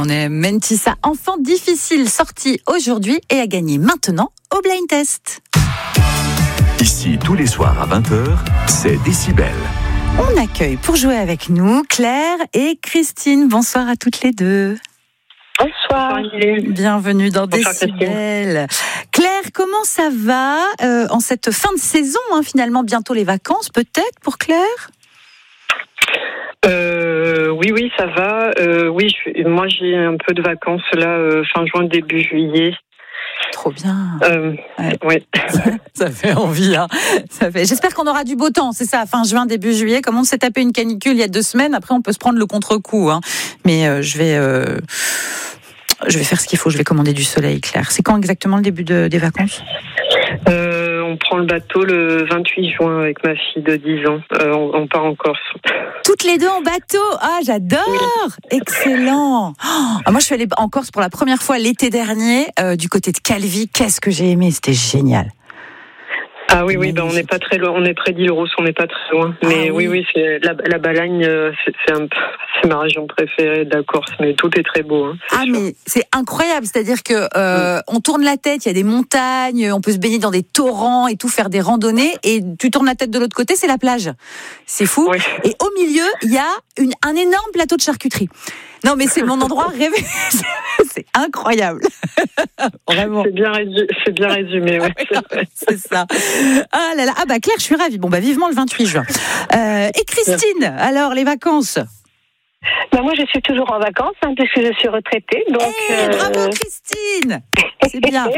on aime. Mentissa, enfant difficile, sorti aujourd'hui et à gagner maintenant au Blind Test. Ici, tous les soirs à 20h, c'est Décibel. On accueille pour jouer avec nous Claire et Christine. Bonsoir à toutes les deux. Bonsoir. Bienvenue dans Décibel. Claire, comment ça va en cette fin de saison, finalement, bientôt les vacances, peut-être pour Claire ? Oui, ça va. Moi j'ai un peu de vacances là, fin juin, début juillet. Trop bien. Ouais. Ça fait envie, hein. J'espère qu'on aura du beau temps, c'est ça, fin juin, début juillet. Comme on s'est tapé une canicule il y a 2 semaines, après on peut se prendre le contre-coup, hein. Mais je vais faire ce qu'il faut, je vais commander du soleil, Claire. C'est quand exactement le début des vacances ? On prend le bateau le 28 juin avec ma fille de 10 ans. On part en Corse. Toutes les deux en bateau. Ah, j'adore. Oui. Excellent. Moi, je suis allée en Corse pour la première fois l'été dernier, du côté de Calvi. Qu'est-ce que j'ai aimé, c'était génial. Ah oui, on n'est pas très loin, on est près d'Île-Ros, on n'est pas très loin. Mais oui, c'est la Balagne, c'est ma région préférée de la Corse, mais tout est très beau. Hein, sûr. Mais c'est incroyable, c'est-à-dire que on tourne la tête, il y a des montagnes, on peut se baigner dans des torrents et tout, faire des randonnées, et tu tournes la tête de l'autre côté, c'est la plage. C'est fou. Oui. Et au milieu, il y a un énorme plateau de charcuterie. Non, mais c'est mon endroit rêvé. C'est incroyable. Vraiment. C'est bien résumé. Ouais. C'est ça. Ah là là. Ah bah Claire, je suis ravie. Bon bah vivement le 28 juin. Et Christine, alors les vacances ? Moi, je suis toujours en vacances, puisque je suis retraitée. Donc, bravo Christine. C'est bien.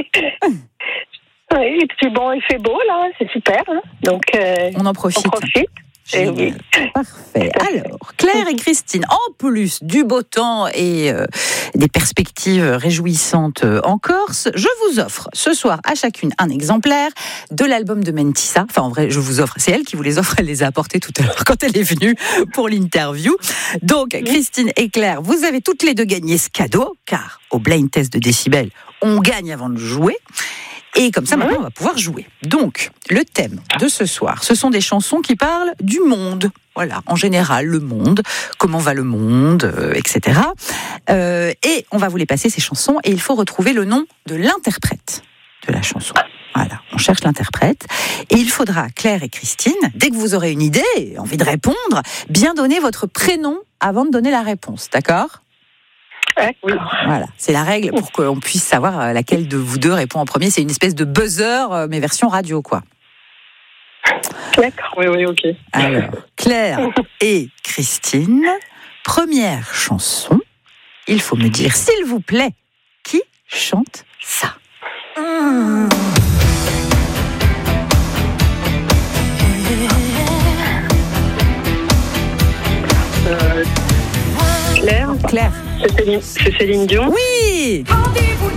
Oui, et puis bon, il fait beau là, c'est super. Hein. Donc, on en profite. Oui. Parfait. Alors, Claire et Christine, en plus du beau temps et des perspectives réjouissantes en Corse, je vous offre ce soir à chacune un exemplaire de l'album de Mentissa. Enfin, en vrai, je vous offre, c'est elle qui vous les offre, elle les a apportés tout à l'heure quand elle est venue pour l'interview. Donc, Christine et Claire, vous avez toutes les deux gagné ce cadeau, car au Blind Test de Décibel, on gagne avant de jouer. Et comme ça, maintenant, on va pouvoir jouer. Donc, le thème de ce soir, ce sont des chansons qui parlent du monde. Voilà, en général, le monde, comment va le monde, etc. Et on va vous les passer, ces chansons, et il faut retrouver le nom de l'interprète de la chanson. Voilà, on cherche l'interprète. Et il faudra, Claire et Christine, dès que vous aurez une idée, envie de répondre, bien donner votre prénom avant de donner la réponse, d'accord ? Oui. Voilà, c'est la règle pour qu'on puisse savoir laquelle de vous deux répond en premier. C'est une espèce de buzzer, mais version radio, quoi. D'accord, oui, ok. Alors, Claire et Christine, première chanson. Il faut me dire, s'il vous plaît, qui chante ça ? Claire. Claire. C'est Céline Dion. Oui.